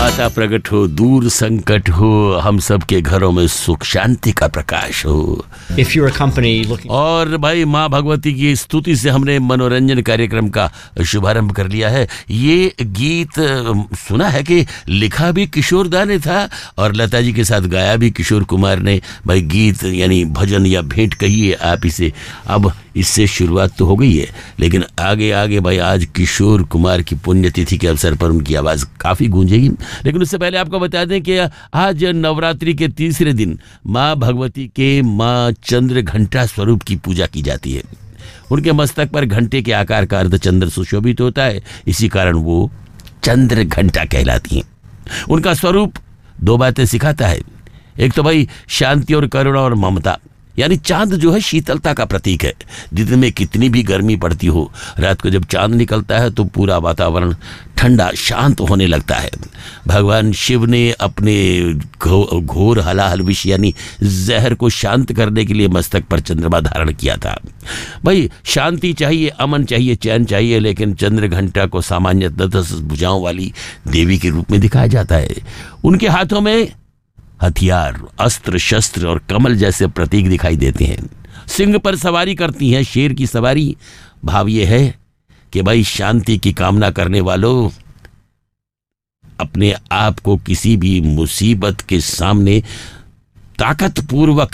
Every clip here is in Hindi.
माता प्रकट हो, दूर संकट हो, हम सबके घरों में सुख शांति का प्रकाश हो। If you're a company looking... और भाई माँ भगवती की स्तुति से हमने मनोरंजन कार्यक्रम का शुभारंभ कर लिया है। ये गीत सुना है कि लिखा भी किशोर दा ने था और लता जी के साथ गाया भी किशोर कुमार ने। भाई गीत यानी भजन या भेंट कहिए आप इसे, अब इससे शुरुआत तो हो गई है, लेकिन आगे आगे भाई आज किशोर कुमार की पुण्यतिथि के अवसर पर उनकी आवाज़ काफ़ी गूंजेगी। लेकिन उससे पहले आपको बता दें कि आज नवरात्रि के तीसरे दिन माँ भगवती के माँ चंद्र घंटा स्वरूप की पूजा की जाती है। उनके मस्तक पर घंटे के आकार का अर्धचंद्र सुशोभित होता है, इसी कारण वो चंद्र घंटा कहलाती हैं। उनका स्वरूप दो बातें सिखाता है। एक तो भाई शांति और करुणा और ममता, यानी चांद जो है शीतलता का प्रतीक है। दिन में कितनी भी गर्मी पड़ती हो, रात को जब चांद निकलता है तो पूरा वातावरण ठंडा शांत होने लगता है। भगवान शिव ने अपने घोर हलाहल विष यानी जहर को शांत करने के लिए मस्तक पर चंद्रमा धारण किया था। भाई शांति चाहिए, अमन चाहिए, चैन चाहिए, लेकिन चंद्र घंटा को सामान्यतः 10 भुजाओं वाली देवी के रूप में दिखाया जाता है। उनके हाथों में हथियार, अस्त्र शस्त्र और कमल जैसे प्रतीक दिखाई देते हैं। सिंह पर सवारी करती हैं, शेर की सवारी। भाव ये है कि भाई शांति की कामना करने वालों, अपने आप को किसी भी मुसीबत के सामने ताकतपूर्वक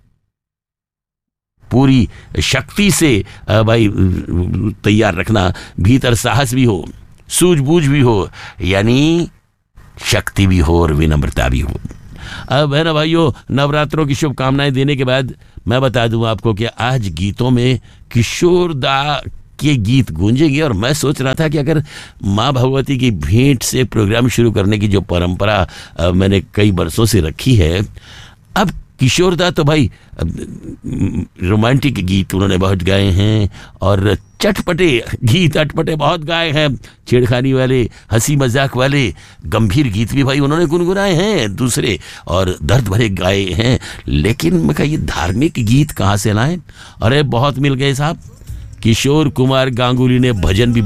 पूरी शक्ति से भाई तैयार रखना। भीतर साहस भी हो, सूझबूझ भी हो, यानी शक्ति भी हो और विनम्रता भी हो। अब है ना भाइयों, नवरात्रों की शुभकामनाएं देने के बाद मैं बता दूं आपको कि आज गीतों में किशोर दा के गीत गूंजेंगे। और मैं सोच रहा था कि अगर माँ भगवती की भेंट से प्रोग्राम शुरू करने की जो परंपरा मैंने कई बरसों से रखी है, अब किशोर दा तो भाई रोमांटिक गीत उन्होंने बहुत गाए हैं और चटपटे गीत अटपटे बहुत गाए हैं। छेड़खानी वाले, हंसी मजाक वाले गंभीर गीत भी भाई उन्होंने गुनगुनाए हैं दूसरे, और दर्द भरे गाए हैं। लेकिन मैं कहा ये धार्मिक गीत कहाँ से लाएं? अरे बहुत मिल गए साहब। किशोर कुमार गांगुली ने भजन भी